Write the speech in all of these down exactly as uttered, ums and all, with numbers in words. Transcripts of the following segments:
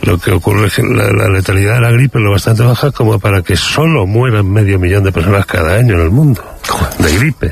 lo que ocurre es que la, la letalidad de la gripe es lo bastante baja como para que solo mueran medio millón de personas cada año en el mundo de gripe,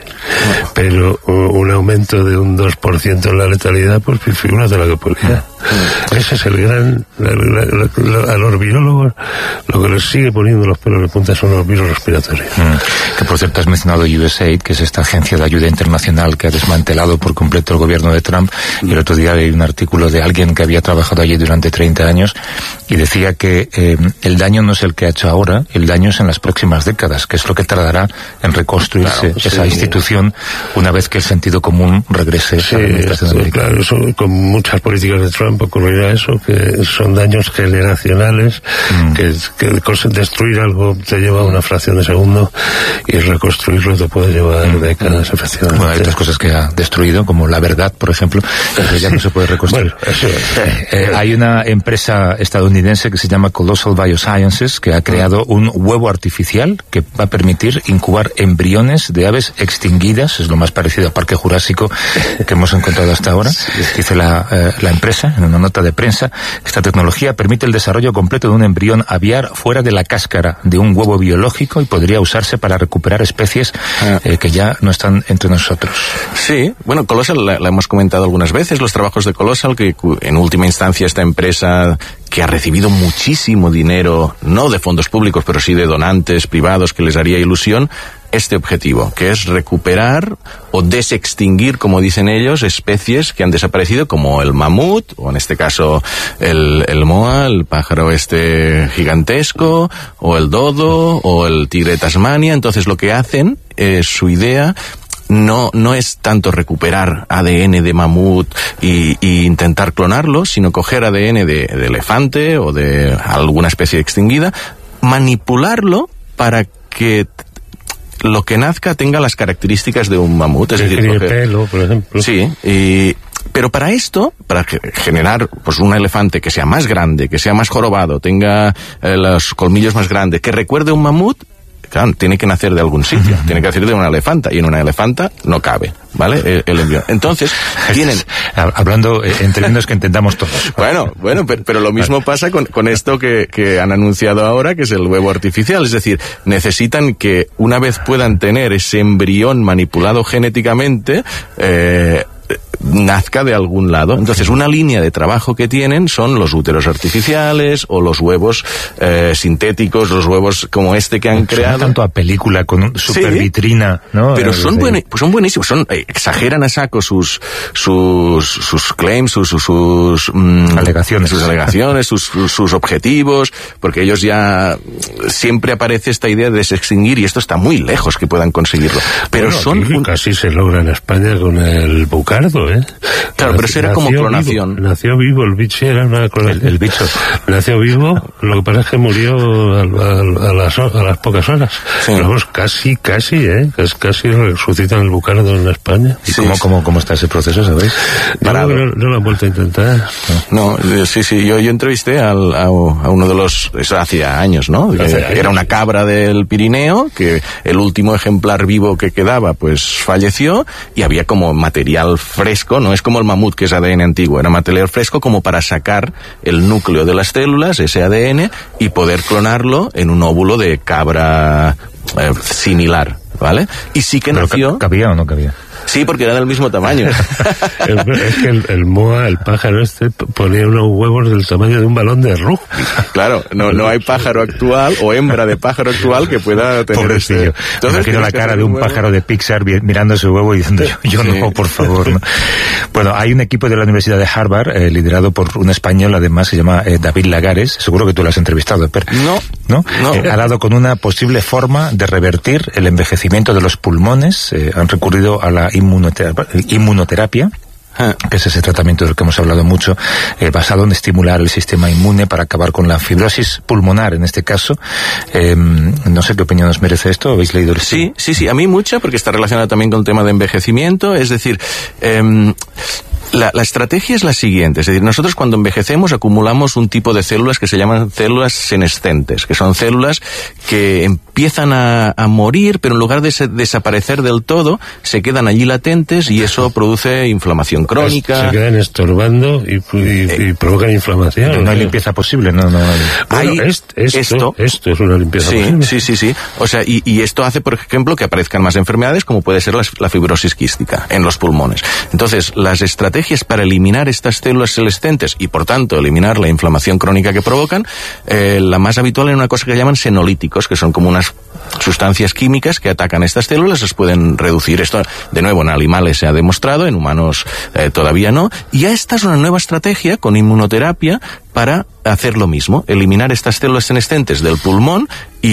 pero un aumento de un dos por ciento en la letalidad, pues figúrate la que podría. Ese es el gran, la, la, la, la, a los virólogos lo que les sigue poniendo los pelos de punta son los virus respiratorios. Mm. Que por cierto has mencionado U S A I D, que es esta agencia de ayuda internacional que ha desmantelado por completo el gobierno de Trump, mm. y el otro día leí un artículo de alguien que había trabajado allí durante treinta años y decía que eh, el daño no es el que ha hecho ahora, el daño es en las próximas décadas, que es lo que tardará en reconstruirse, claro, esa sí, institución una vez que el sentido común regrese sí, a la administración esto, americana. Claro, eso, con muchas políticas de Trump ocurrirá eso, que son daños generacionales, mm. que, que destruir algo te lleva una fracción de segundo y reconstruirlo te puede llevar mm. décadas, efectivamente. Bueno, hay otras cosas que ha destruido, como la verdad, por ejemplo, que ya no se puede reconstruir. Bueno, eso, eh, eh, hay una empresa estadounidense que se llama Colossal Biosciences que ha creado un huevo artificial que va a permitir incubar embriones de aves extinguidas, es lo más parecido a Parque Jurásico que hemos encontrado hasta ahora. Dice la, eh, la empresa en una nota de prensa: esta tecnología permite el desarrollo completo de un embrión aviar fuera de la cáscara de un huevo biológico y podría usarse para recuperar especies eh, que ya no están entre nosotros. Sí, bueno, Colossal la, la hemos comentado algunas veces, los trabajos de Colossal, que en última instancia esta empresa que ha recibido muchísimo dinero, no de fondos públicos, pero sí de donantes privados, que les haría ilusión este objetivo, que es recuperar o desextinguir, como dicen ellos, especies que han desaparecido, como el mamut, o en este caso el, el moa, el pájaro este gigantesco, o el dodo, o el tigre de Tasmania. Entonces lo que hacen, eh, su idea, no no es tanto recuperar A D N de mamut y, y intentar clonarlo, sino coger A D N de, de elefante o de alguna especie extinguida, manipularlo para que lo que nazca tenga las características de un mamut. Es decir, coger pelo, por ejemplo. Sí, y pero para esto, para generar pues un elefante que sea más grande, que sea más jorobado, tenga eh, los colmillos más grandes, que recuerde un mamut, claro, tiene que nacer de algún sitio, uh-huh. tiene que nacer de una elefanta, y en una elefanta no cabe, ¿vale? El, el embrión. Entonces, tienen... Hablando eh, en términos que entendamos todos. Bueno, bueno, pero, pero lo mismo pasa con, con esto que, que han anunciado ahora, que es el huevo artificial. Es decir, necesitan que una vez puedan tener ese embrión manipulado genéticamente, eh, nazca de algún lado. Entonces, una línea de trabajo que tienen son los úteros artificiales o los huevos eh, sintéticos, los huevos como este que han Suena creado. tanto a película con un super sí, vitrina, ¿no? Pero son, buen, pues son buenísimos, son, eh, exageran a saco sus sus sus claims, sus sus, sus mm, alegaciones, sus alegaciones, sus, sus sus objetivos, porque ellos ya siempre aparece esta idea de desextinguir, y esto está muy lejos que puedan conseguirlo. Pero bueno, son un... casi se logra en España con el bucardo, ¿eh? Claro, pero eso era como clonación. Vivo, nació vivo, el bicho era una clonación. El, el bicho. Nació vivo, lo que pasa es que murió a, a, a, las, a las pocas horas. Sí. Pero vamos, casi, casi, ¿eh? Es casi resucitan el bucardo en España. ¿Y sí, cómo, cómo, cómo está ese proceso, sabéis? No, no, no lo han vuelto a intentar. No, no sí, sí, yo, yo entrevisté al, a, a uno de los, eso hacía años, ¿no? Que, años. Era una cabra del Pirineo, que el último ejemplar vivo que quedaba, pues falleció, y había como material fresco, no es como el mamut, que es A D N antiguo, era material fresco como para sacar el núcleo de las células, ese A D N, y poder clonarlo en un óvulo de cabra eh, similar, ¿vale? Y sí que ¿Pero nació... ¿Cabía o no cabía? Sí, porque era del mismo tamaño. Es que el, el moa, el pájaro este, ponía unos huevos del tamaño de un balón de rugby. Claro, no no hay pájaro actual o hembra de pájaro actual que pueda tener Pobrecillo. este... Entonces, imagino la cara de un, un pájaro de Pixar mirando ese huevo y diciendo, yo, yo sí. no, por favor. ¿no? Bueno, hay un equipo de la Universidad de Harvard, eh, liderado por un español, además, se llama eh, David Lagares, seguro que tú lo has entrevistado, pero... No. ¿No? no. Eh, ha dado con una posible forma de revertir el envejecimiento de los pulmones, eh, han recurrido a la inmunoterapia, inmunoterapia que es ese tratamiento del que hemos hablado mucho, eh, basado en estimular el sistema inmune para acabar con la fibrosis pulmonar, en este caso. Eh, no sé qué opinión os merece esto, ¿habéis leído el Sí, sí, sí, a mí mucha, porque está relacionado también con el tema de envejecimiento, es decir... Eh, La, la estrategia es la siguiente, es decir, nosotros cuando envejecemos acumulamos un tipo de células que se llaman células senescentes, que son células que empiezan a, a morir, pero en lugar de se, desaparecer del todo, se quedan allí latentes y eso produce inflamación crónica. Se quedan estorbando y, y, y provocan inflamación. No, no hay limpieza posible, no, no hay. Bueno, Hay est, esto, esto, esto es una limpieza sí, posible. Sí, sí, sí. O sea, y, y esto hace, por ejemplo, que aparezcan más enfermedades, como puede ser la, la fibrosis quística en los pulmones. Entonces, las estrategias para eliminar estas células senescentes y, por tanto, eliminar la inflamación crónica que provocan, eh, la más habitual es una cosa que llaman senolíticos, que son como unas sustancias químicas que atacan estas células, las pueden reducir. Esto, de nuevo, en animales se ha demostrado, en humanos eh, todavía no. Y esta es una nueva estrategia con inmunoterapia para hacer lo mismo, eliminar estas células senescentes del pulmón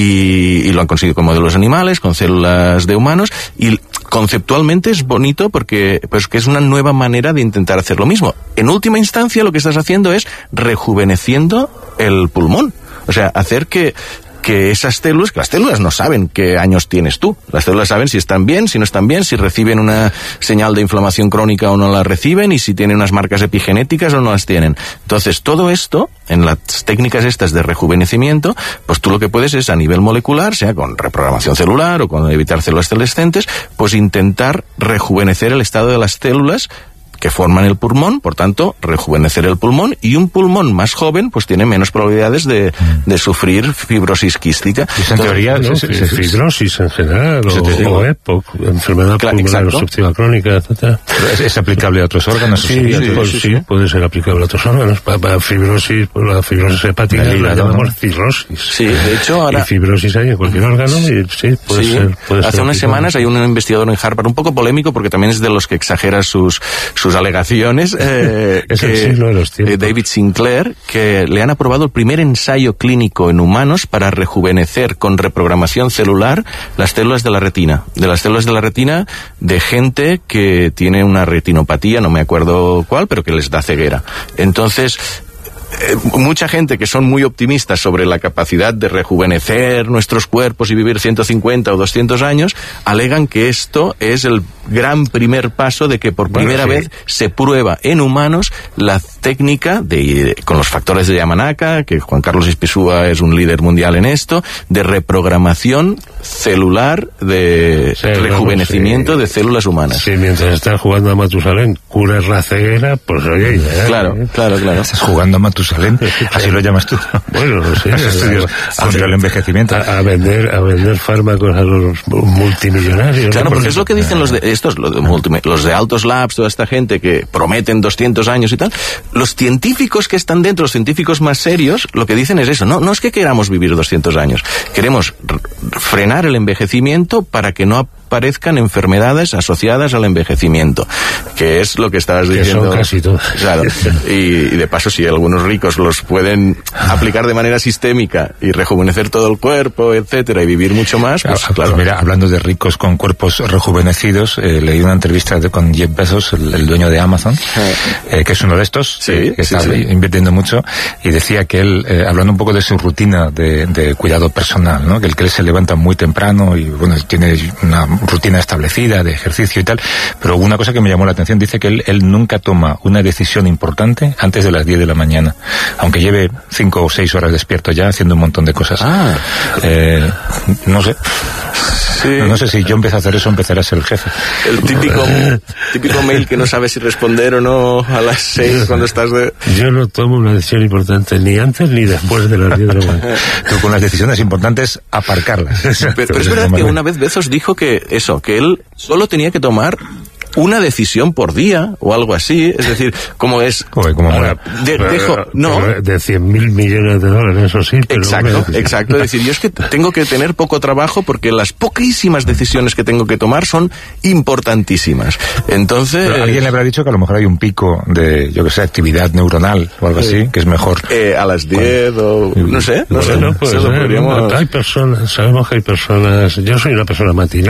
y, y lo han conseguido con modelos animales, con células de humanos, y conceptualmente es bonito porque pues que es una nueva manera de intentar hacer lo mismo. En última instancia lo que estás haciendo es rejuveneciendo el pulmón, o sea, hacer que que esas células, que las células no saben qué años tienes tú. Las células saben si están bien, si no están bien, si reciben una señal de inflamación crónica o no la reciben, y si tienen unas marcas epigenéticas o no las tienen. Entonces, todo esto, en las técnicas estas de rejuvenecimiento, pues tú lo que puedes es, a nivel molecular, sea con reprogramación celular o con evitar células senescentes, pues intentar rejuvenecer el estado de las células que forman el pulmón, por tanto, rejuvenecer el pulmón, y un pulmón más joven pues tiene menos probabilidades de, de sufrir fibrosis quística. En teoría, no, es, es, es, fibrosis en general, o, o EPOC, enfermedad claro, pulmonar obstructiva crónica, etcétera. Es, es aplicable a otros órganos. Sí, sí, pues, sí, sí, puede ser aplicable a otros órganos. Para, para fibrosis, pues la fibrosis hepática la, la llamamos ¿no? cirrosis. Sí, de hecho ahora... Y fibrosis hay en cualquier órgano y sí, puede sí. ser. Puede Hace ser unas aplicable. semanas hay un investigador en Harvard, un poco polémico porque también es de los que exagera sus, sus alegaciones. Eh, es que, el siglo de los tiempos. Eh, David Sinclair, que le han aprobado el primer ensayo clínico en humanos para rejuvenecer con reprogramación celular las células de la retina. De las células de la retina de gente que tiene una retinopatía, no me acuerdo cuál, pero que les da ceguera. Entonces, Eh, mucha gente que son muy optimistas sobre la capacidad de rejuvenecer nuestros cuerpos y vivir ciento cincuenta o doscientos años, alegan que esto es el gran primer paso de que por primera bueno, sí. vez se prueba en humanos la técnica de, con los factores de Yamanaka, que Juan Carlos Ispizúa es un líder mundial en esto, de reprogramación celular, de sí, rejuvenecimiento sí. de células humanas. Sí, mientras estás jugando a Matusalén, curas la ceguera, pues oye, ya, claro, ¿eh? claro, claro. Estás jugando a Matusalén. Así lo llamas tú. Bueno, no sé. Estudios contra el envejecimiento. A, a vender, a vender fármacos a los multimillonarios. Claro, ¿no? porque es lo que dicen los de estos, los de, multi, los de Altos Labs, toda esta gente que prometen doscientos años y tal. Los científicos que están dentro, los científicos más serios, lo que dicen es eso. No, no es que queramos vivir doscientos años. Queremos frenar el envejecimiento para que no aparezcan enfermedades asociadas al envejecimiento, que es lo que estabas diciendo. Que son casi todas. Claro. Y, y de paso, si algunos ricos los pueden aplicar de manera sistémica y rejuvenecer todo el cuerpo, etcétera, y vivir mucho más, pues claro. claro. Pues mira, hablando de ricos con cuerpos rejuvenecidos, eh, leí una entrevista de, con Jeff Bezos, el, el dueño de Amazon, eh, que es uno de estos, sí, eh, que sí, está sí. invirtiendo mucho, y decía que él, eh, hablando un poco de su rutina de, de cuidado personal, ¿no? Que el que él se levanta muy temprano y, bueno, tiene una rutina establecida de ejercicio y tal, pero una cosa que me llamó la atención, dice que él, él nunca toma una decisión importante antes de las diez de la mañana, aunque lleve cinco o seis horas despierto ya haciendo un montón de cosas. Ah. Eh, no sé. Sí. No, no sé si yo empiezo a hacer eso, empezaré a ser el jefe. El típico, típico mail que no sabes si responder o no a las seis cuando estás de... Yo no tomo una decisión importante ni antes ni después de las diez de la mañana. Tú con las decisiones importantes, aparcarlas. Pero, pero es verdad que una vez Bezos dijo que eso, que él solo tenía que tomar una decisión por día o algo así, es decir, como es Joder, como Ahora, de, pero, dejo no pero de cien mil millones de dólares, eso sí, pero exacto, exacto, es decir, yo es que tengo que tener poco trabajo porque las poquísimas decisiones que tengo que tomar son importantísimas. Entonces, pero alguien le habrá dicho que a lo mejor hay un pico de, yo que sé, actividad neuronal o algo sí. así, que es mejor eh, a las diez o no sé, no bueno, sé, pues, se lo podríamos... hay personas, sabemos que hay personas, yo soy una persona matinal.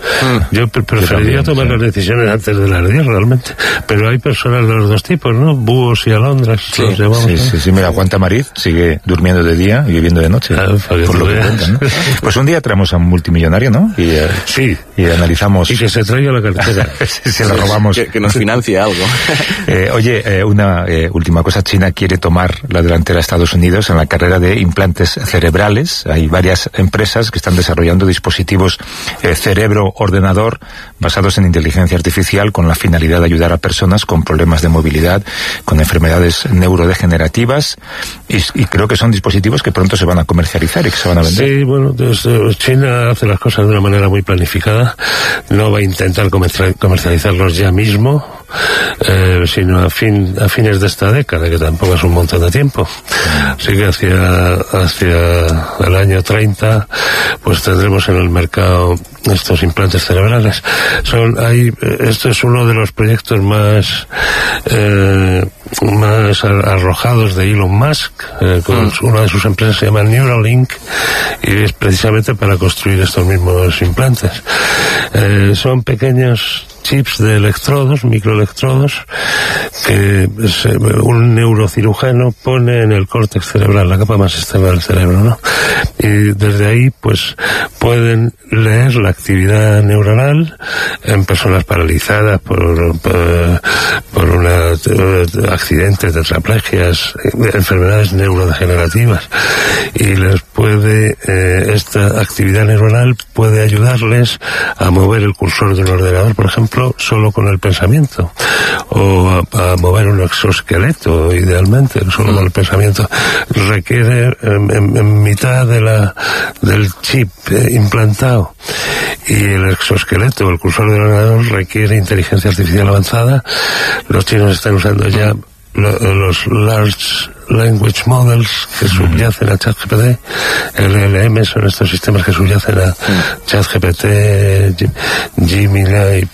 Mm. Yo pre preferiría yo también, tomar sí. las decisiones antes de las diez, realmente. Pero hay personas de los dos tipos, ¿no? Búhos y alondras. Sí, los llamamos, sí, sí, sí. Mira, Juan Tamariz sigue durmiendo de día y viviendo de noche. Ah, por lo que cuentan, ¿no? Pues un día traemos a un multimillonario, ¿no? Y, eh, sí. Y analizamos... Y que se traiga la cartera. si se la robamos. Que, que nos financie algo. eh, oye, eh, una eh, última cosa. China quiere tomar la delantera a Estados Unidos en la carrera de implantes cerebrales. Hay varias empresas que están desarrollando dispositivos eh, cerebro-ordenador basados en inteligencia artificial con la finalidad de ayudar a personas con problemas de movilidad, con enfermedades neurodegenerativas y, y creo que son dispositivos que pronto se van a comercializar y que se van a vender. Sí, bueno, desde China hace las cosas de una manera muy planificada. No va a intentar comercializarlos ya mismo, eh, sino a, fin, a fines de esta década, que tampoco es un montón de tiempo. Así que hacia, hacia el año treinta pues tendremos en el mercado estos implantes cerebrales. Son, hay, esto es uno de los proyectos más eh, más arrojados de Elon Musk, eh, con mm. una de sus empresas se llama Neuralink, y es precisamente para construir estos mismos implantes. Eh, son pequeños chips de electrodos, microelectrodos, que se, un neurocirujano pone en el córtex cerebral, la capa más externa del cerebro, ¿no? Y desde ahí, pues, pueden leer la actividad neuronal en personas paralizadas por, por, por un accidente, tetraplegias, enfermedades neurodegenerativas, y les puede, eh, esta actividad neuronal puede ayudarles a mover el cursor de un ordenador, por ejemplo, solo con el pensamiento, o a, a mover un exoesqueleto, idealmente, solo mm. con el pensamiento. Requiere en, en, en mitad de la del chip eh, implantado, y el exoesqueleto, el cursor del ordenador, requiere inteligencia artificial avanzada. Los chinos están usando ya lo, los large language models que subyacen a ChatGPT. L L M son estos sistemas que subyacen a ChatGPT, Gemini,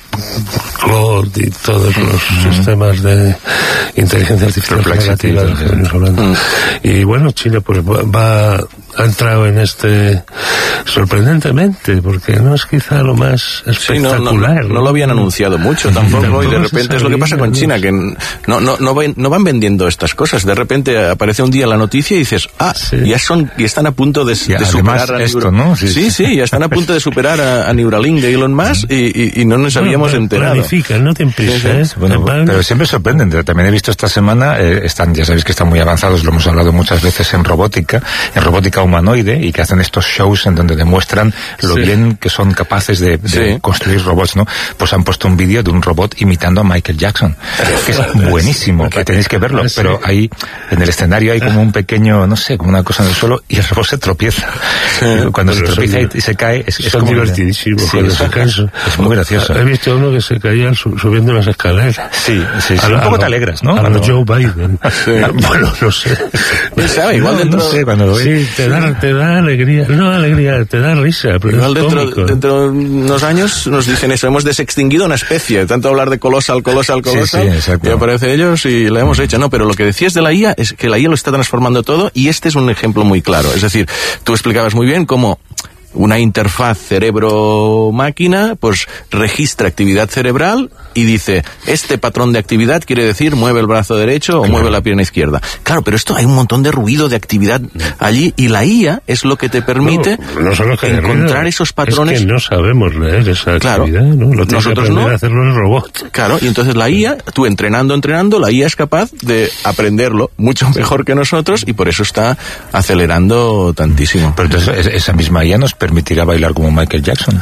Claude y todos los mm. sistemas de inteligencia artificial generativa de que venimos hablando. Mm. Y bueno, China pues va, ha entrado en este sorprendentemente, porque no es quizá lo más espectacular. Sí, no, no, no, no lo habían anunciado mucho tampoco, tampoco y de repente es lo que pasa con China, que no, no, no, van, no van vendiendo estas cosas. De repente aparece un día la noticia y dices, ah, sí. ya son, ya están a punto de, de superar a esto, ¿no? Sí, sí, sí, ya están a punto de superar a, a Neuralink de Elon Musk y, y, y no nos habíamos bueno, enterado. Planifica, no te empresa, ¿eh? Bueno, pero siempre sorprenden. También he visto esta semana, eh, están, ya sabéis que están muy avanzados, lo hemos hablado muchas veces en robótica, en robótica humanoide, y que hacen estos shows en donde demuestran lo sí. bien que son capaces de, de sí. construir robots, ¿no? Pues han puesto un vídeo de un robot imitando a Michael Jackson, que es buenísimo, que tenéis que verlo, sí. pero ahí, en el escenario hay como un pequeño, no sé, como una cosa en el suelo, y el robot se tropieza. Sí. Cuando pero se tropieza y, y se cae, es, es como divertidísimo. Sí, es, es, es muy gracioso. He visto uno que se caía subiendo las escaleras. Sí, sí, sí. A un poco te alegras, ¿no? A lo Joe Biden. Sí. Bueno, no sé. ¿Quién sabe? Igual no, dentro... No sé, cuando lo ves. Sí, te da, te da alegría. No alegría, te da risa, pero igual es dentro, cómico. dentro de unos años nos dicen eso, hemos desextinguido una especie. Tanto hablar de colosal, colosal, colosal. Sí, sí, exacto. Y aparece ellos y lo hemos hecho. No, pero lo que decías de la I A es que la I A lo está transformando todo, y este es un ejemplo muy claro. Es decir, tú explicabas muy bien cómo una interfaz cerebro-máquina pues registra actividad cerebral y dice, este patrón de actividad quiere decir mueve el brazo derecho o claro. mueve la pierna izquierda. Claro, pero esto hay un montón de ruido de actividad allí, y la I A es lo que te permite no, no solo que encontrar ruido, esos patrones. Es que no sabemos leer esa claro, actividad, ¿no? Lo tiene nosotros que aprender no. a hacerlo el robot. Claro, y entonces la I A, tú entrenando, entrenando, la I A es capaz de aprenderlo mucho mejor que nosotros, y por eso está acelerando tantísimo. Pero entonces esa misma I A nos permitirá bailar como Michael Jackson.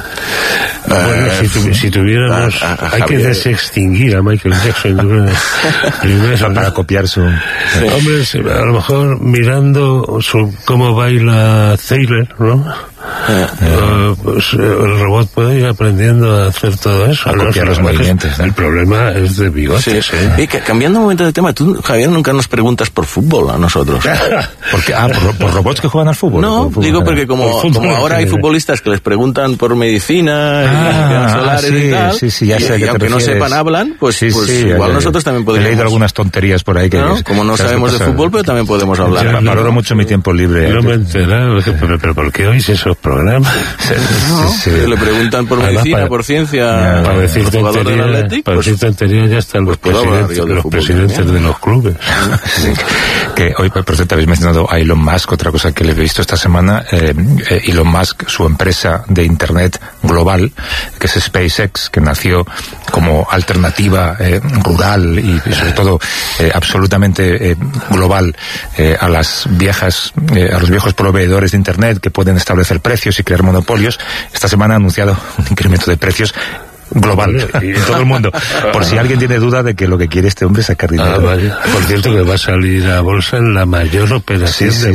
Bueno, si, tu, si tuviéramos... A, a, a hay que desextinguir a Michael Jackson. Primero, para copiar su... Sí. Hombre, a lo mejor mirando su, cómo baila Taylor, ¿no? Eh, eh. Uh, pues el robot puede ir aprendiendo a hacer todo eso, a ¿no? copiar los movimientos, ¿no? El problema es de bigotes, sí. ¿eh? Y que, cambiando un momento de tema, tú, Javier, nunca nos preguntas por fútbol a nosotros. ¿Por qué? Ah, por, por robots que juegan al fútbol. No, fútbol, digo porque como, como ahora hay hay futbolistas que les preguntan por medicina, ah, y solares sí, y tal, sí, sí, ya y, sé y que aunque no sepan, hablan, pues, sí, pues sí, igual eh, nosotros también podríamos... He leído algunas tonterías por ahí que... ¿no? Como no sabemos de fútbol, pero también podemos hablar. Yo valoro mucho mi tiempo libre. No me he enterado, pero, pero ¿por qué oís esos programas? No, sí, sí. Le preguntan por Además, medicina, para, por ciencia, ya, para decir tontería, Athletic, para pues, decir tontería ya están los pues presidentes, los fútbol, presidentes de los clubes. Sí. Que hoy, por cierto, habéis mencionado a Elon Musk, otra cosa que le he visto esta semana. Eh, Elon Musk, su empresa de Internet global, que es SpaceX, que nació como alternativa eh, rural y, y sobre todo eh, absolutamente eh, global eh, a las viejas, eh, a los viejos proveedores de Internet que pueden establecer precios y crear monopolios. Esta semana ha anunciado un incremento de precios global y en todo el mundo, por si alguien tiene duda de que lo que quiere este hombre es sacar dinero. Ah, vale. Por cierto, que va a salir a bolsa en la mayor operación sí, sí, de